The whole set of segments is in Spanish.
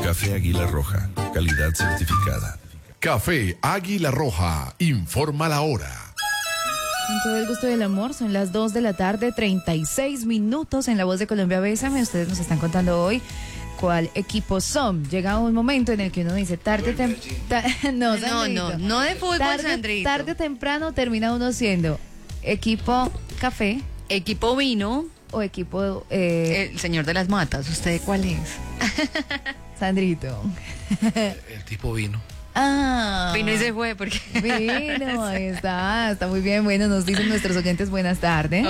Café Águila Roja, calidad certificada. Café Águila Roja, informa la hora. Con todo el gusto del amor, son las 2 de la tarde, 36 minutos en La Voz de Colombia. Bésame, ustedes nos están contando hoy cuál equipo son. Llega un momento en el que uno dice no de fútbol, Sandrito. Tarde o temprano termina uno siendo equipo café, equipo vino o equipo el señor de las matas. ¿Usted cuál es? Sandrito. El tipo vino. Vino y se fue porque vino, ahí está muy bien. Bueno, nos dicen nuestros oyentes buenas tardes.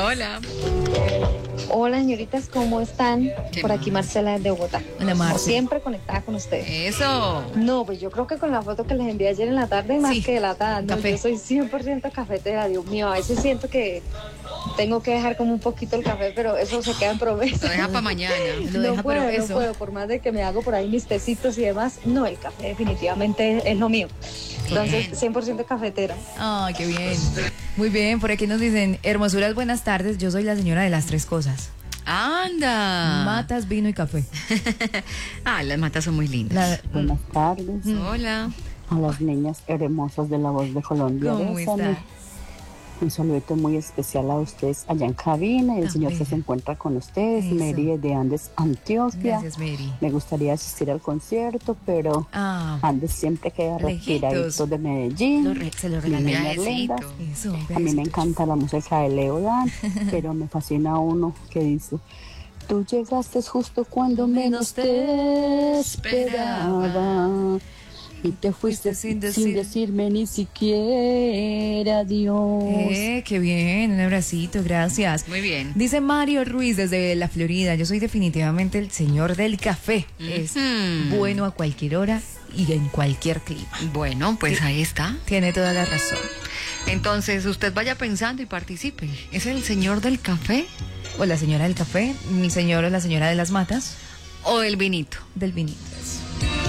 Hola, señoritas, ¿cómo están? Por aquí Marcela de Bogotá. Hola, Marcela. Como siempre conectada con ustedes. Eso. No, pues yo creo que con la foto que les envié ayer en la tarde, más que delatada, no, café. Yo soy 100% cafetera, Dios mío. A veces siento que tengo que dejar como un poquito el café, pero eso se queda en promesa. Lo deja para mañana. No puedo, por más de que me hago por ahí mis tecitos y demás. No, el café definitivamente es lo mío. Entonces, 100% cafetera. Ay, qué bien. Muy bien, por aquí nos dicen, hermosuras, buenas tardes, yo soy la señora de las tres cosas. ¡Anda! Matas, vino y café. Las matas son muy lindas. Buenas tardes. Hola. A las niñas hermosas de La Voz de Colombia. ¿Cómo está? Un saludito muy especial a ustedes allá en cabina. El Señor se encuentra con ustedes. Eso. Mary de Andes, Antioquia. Gracias, Mary. Me gustaría asistir al concierto, pero Andes siempre queda retiradito de Medellín. Se lo Mis regalé. niñas lindas. Eso, A mí me encanta la música de Leo Dan, pero me fascina uno que dice: tú llegaste justo cuando menos te esperaba. Y te fuiste sin decirme ni siquiera adiós. Qué bien, un abracito, gracias. Muy bien. Dice Mario Ruiz desde la Florida, yo soy definitivamente el señor del café. Es bueno a cualquier hora y en cualquier clima. Bueno, pues ahí está. Tiene toda la razón. Entonces, usted vaya pensando y participe. ¿Es el señor del café? O la señora del café, mi señor o la señora de las matas. ¿O del vinito? Del vinito.